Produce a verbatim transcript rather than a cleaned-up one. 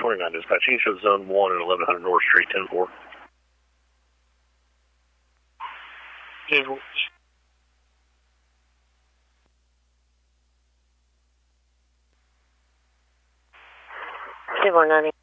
twenty-nine dispatch. You show zone one at eleven hundred North Street, ten four. Two one ninety.